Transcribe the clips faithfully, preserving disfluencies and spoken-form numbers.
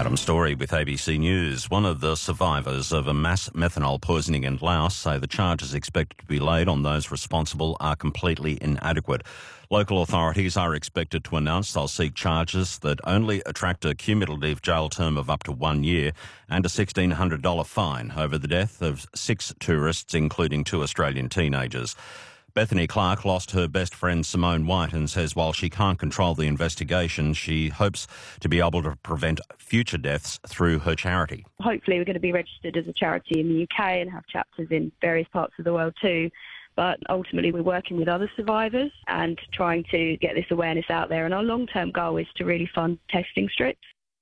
Adam Story with A B C News. One of the survivors of a mass methanol poisoning in Laos say the charges expected to be laid on those responsible are completely inadequate. Local authorities are expected to announce they'll seek charges that only attract a cumulative jail term of up to one year and a sixteen hundred dollars fine over the death of six tourists, including two Australian teenagers. Bethany Clark lost her best friend Simone White and says while she can't control the investigation, she hopes to be able to prevent future deaths through her charity. Hopefully we're going to be registered as a charity in the U K and have chapters in various parts of the world too. But ultimately we're working with other survivors and trying to get this awareness out there. And our long-term goal is to really fund testing strips.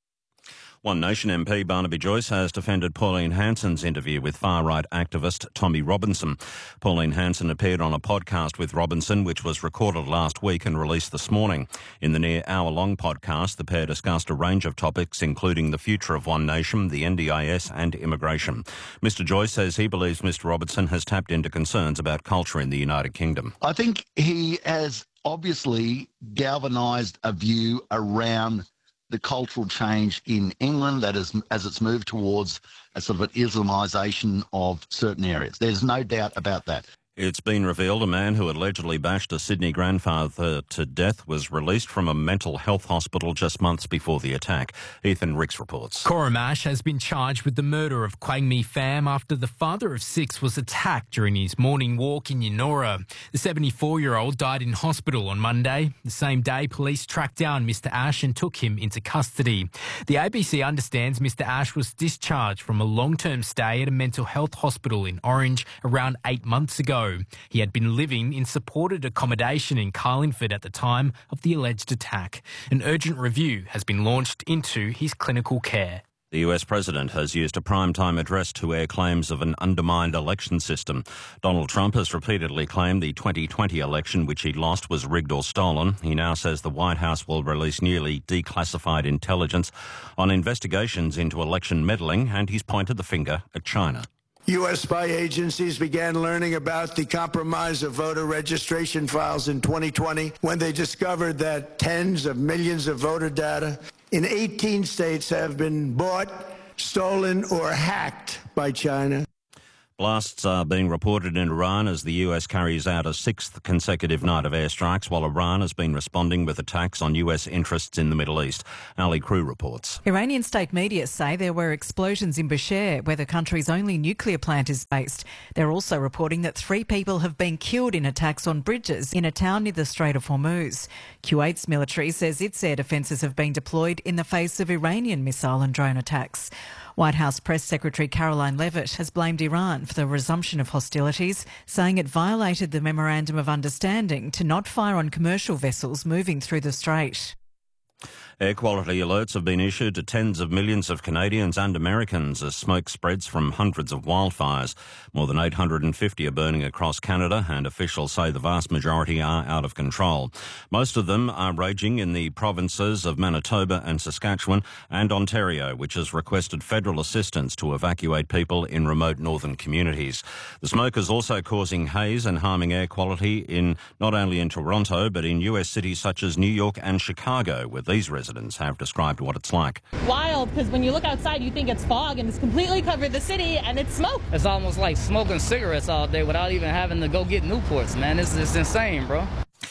One Nation M P Barnaby Joyce has defended Pauline Hanson's interview with far-right activist Tommy Robinson. Pauline Hanson appeared on a podcast with Robinson, which was recorded last week and released this morning. In the near hour-long podcast, the pair discussed a range of topics, including the future of One Nation, the N D I S and immigration. Mister Joyce says he believes Mister Robinson has tapped into concerns about culture in the United Kingdom. I think he has obviously galvanised a view around the cultural change in England that is as it's moved towards a sort of an Islamisation of certain areas. There's no doubt about that. It's been revealed a man who allegedly bashed a Sydney grandfather to death was released from a mental health hospital just months before the attack. Ethan Ricks reports. Cora Mash has been charged with the murder of Kwang Mi Pham after the father of six was attacked during his morning walk in Yennora. The seventy-four-year-old died in hospital on Monday. The same day, police tracked down Mister Ash and took him into custody. The A B C understands Mister Ash was discharged from a long-term stay at a mental health hospital in Orange around eight months ago. He had been living in supported accommodation in Carlingford at the time of the alleged attack. An urgent review has been launched into his clinical care. The U S president has used a primetime address to air claims of an undermined election system. Donald Trump has repeatedly claimed the twenty twenty election, which he lost, was rigged or stolen. He now says the White House will release newly declassified intelligence on investigations into election meddling, and he's pointed the finger at China. U S spy agencies began learning about the compromise of voter registration files in twenty twenty when they discovered that tens of millions of voter data in eighteen states have been bought, stolen, or hacked by China. Blasts are being reported in Iran as the U S carries out a sixth consecutive night of airstrikes, while Iran has been responding with attacks on U S interests in the Middle East. Ali Crew reports. Iranian state media say there were explosions in Bushehr, where the country's only nuclear plant is based. They're also reporting that three people have been killed in attacks on bridges in a town near the Strait of Hormuz. Kuwait's military says its air defences have been deployed in the face of Iranian missile and drone attacks. White House Press Secretary Caroline Leavitt has blamed Iran for the resumption of hostilities, saying it violated the Memorandum of Understanding to not fire on commercial vessels moving through the strait. Air quality alerts have been issued to tens of millions of Canadians and Americans as smoke spreads from hundreds of wildfires. More than eight hundred fifty are burning across Canada, and officials say the vast majority are out of control. Most of them are raging in the provinces of Manitoba and Saskatchewan and Ontario, which has requested federal assistance to evacuate people in remote northern communities. The smoke is also causing haze and harming air quality in not only in Toronto but in U S cities such as New York and Chicago, where these residents have described what it's like. Wild, because when you look outside you think it's fog and it's completely covered the city and it's smoke. It's almost like smoking cigarettes all day without even having to go get Newports, man. It's, it's insane, bro.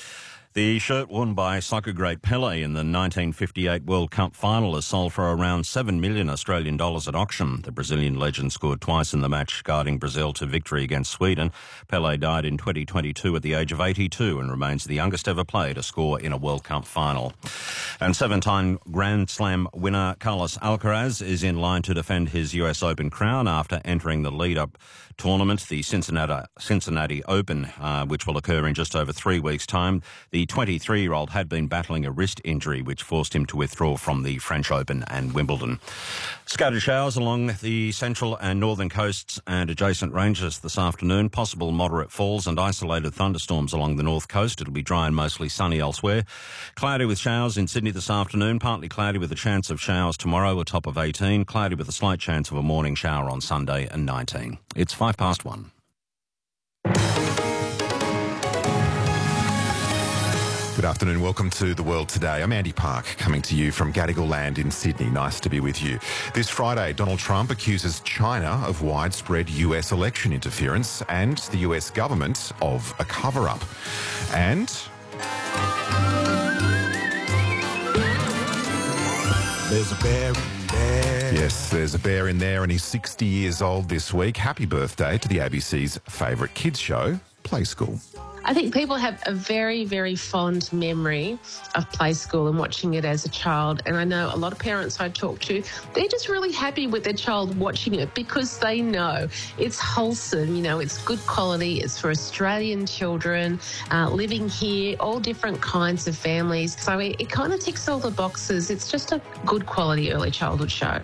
The shirt worn by soccer great Pelé in the nineteen fifty-eight World Cup final is sold for around seven million Australian dollars at auction. The Brazilian legend scored twice in the match, guiding Brazil to victory against Sweden. Pelé died in twenty twenty-two at the age of eighty-two and remains the youngest ever player to score in a World Cup final. And seven-time Grand Slam winner Carlos Alcaraz is in line to defend his U S Open crown after entering the lead-up tournament, the Cincinnati, Cincinnati Open, uh, which will occur in just over three weeks' time. The twenty-three-year-old had been battling a wrist injury, which forced him to withdraw from the French Open and Wimbledon. Scattered showers along the central and northern coasts and adjacent ranges this afternoon. Possible moderate falls and isolated thunderstorms along the north coast. It'll be dry and mostly sunny elsewhere. Cloudy with showers in Sydney this afternoon. Partly cloudy with a chance of showers tomorrow, a top of eighteen. Cloudy with a slight chance of a morning shower on Sunday and nineteen. It's five past one. Good afternoon. Welcome to The World Today. I'm Andy Park, coming to you from Gadigal Land in Sydney. Nice to be with you. This Friday, Donald Trump accuses China of widespread U S election interference and the U S government of a cover-up. And there's a bear in there. Yes, there's a bear in there, and he's sixty years old this week. Happy birthday to the A B C's favourite kids show, Play School. I think people have a very, very fond memory of Play School and watching it as a child. And I know a lot of parents I talk to, they're just really happy with their child watching it because they know it's wholesome, you know, it's good quality, it's for Australian children uh, living here, all different kinds of families. So it, it kind of ticks all the boxes. It's just a good quality early childhood show.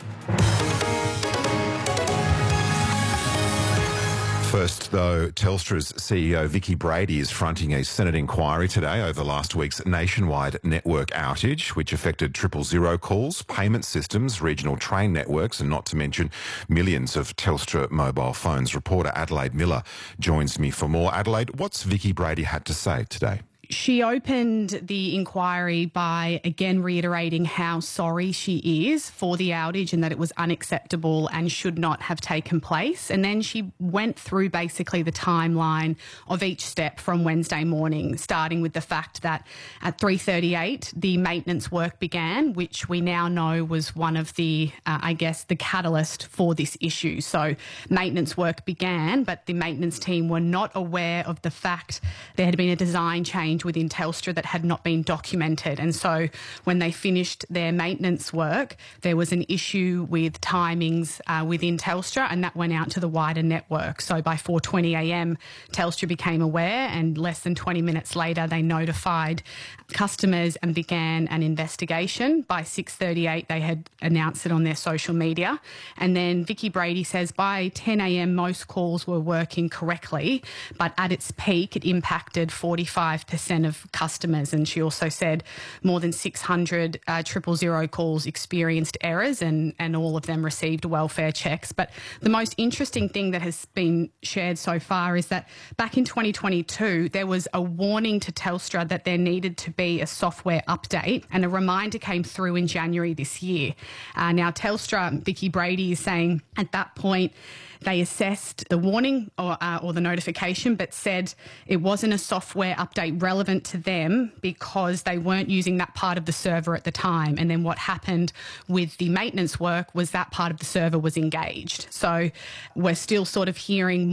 First, though, Telstra's C E O Vicki Brady is fronting a Senate inquiry today over last week's nationwide network outage, which affected triple zero calls, payment systems, regional train networks, and not to mention millions of Telstra mobile phones. Reporter Adelaide Miller joins me for more. Adelaide, what's Vicki Brady had to say today? She opened the inquiry by again reiterating how sorry she is for the outage and that it was unacceptable and should not have taken place. And then she went through basically the timeline of each step from Wednesday morning, starting with the fact that at three thirty-eight the maintenance work began, which we now know was one of the, uh, I guess, the catalyst for this issue. So maintenance work began, but the maintenance team were not aware of the fact there had been a design change within Telstra that had not been documented. And so when they finished their maintenance work, there was an issue with timings uh, within Telstra, and that went out to the wider network. So by four twenty a m, Telstra became aware, and less than twenty minutes later, they notified customers and began an investigation. By six thirty-eight, they had announced it on their social media. And then Vicki Brady says by ten a m, most calls were working correctly, but at its peak, it impacted forty-five percent of customers. And she also said more than six hundred uh, triple zero calls experienced errors, and, and all of them received welfare checks. But the most interesting thing that has been shared so far is that back in twenty twenty-two, there was a warning to Telstra that there needed to be a software update, and a reminder came through in January this year. Uh, now, Telstra, Vicki Brady is saying at that point, they assessed the warning or, uh, or the notification, but said it wasn't a software update relevant to them because they weren't using that part of the server at the time. And then what happened with the maintenance work was that part of the server was engaged. So we're still sort of hearing